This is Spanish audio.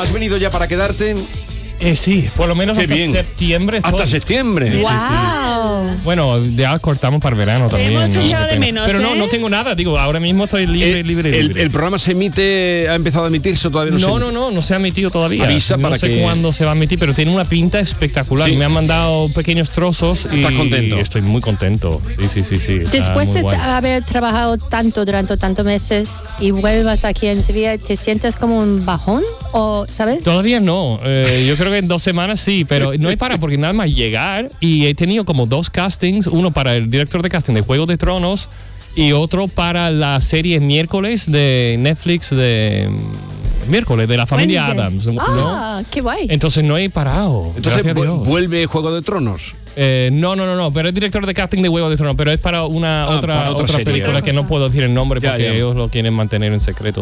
¿Has venido ya para quedarte? Sí, por lo menos Qué hasta bien. septiembre. Hasta septiembre. ¡Wow! Bueno, ya cortamos para el verano también. hemos ¿no? echado de menos, Pero no tengo nada. Digo, ahora mismo estoy libre. El programa se emite, ha empezado a emitirse o todavía no se emite? No se ha emitido todavía. Avisa para no sé que... cuándo se va a emitir, pero tiene una pinta espectacular. Sí. Me han mandado pequeños trozos y ¿Estás contento? estoy muy contento. Sí. Después de muy guay. haber trabajado tanto durante tantos meses y vuelvas aquí en Sevilla, ¿te sientes como un bajón? ¿O sabes? Todavía no. Yo creo que en 2 semanas sí, pero no he parado porque nada más llegar y he tenido como 2 castings, uno para el director de casting de Juego de Tronos y otro para la serie Miércoles de Netflix de Miércoles de la familia Wednesday. Adams, ¿no? Ah, qué guay. Entonces no he parado. Entonces gracias a Dios. vuelve Juego de Tronos. No, pero es director de casting de Juego de Tronos, pero es para para otra otra serie, película otra que no puedo decir el nombre Ya, porque ya. ellos lo quieren mantener en secreto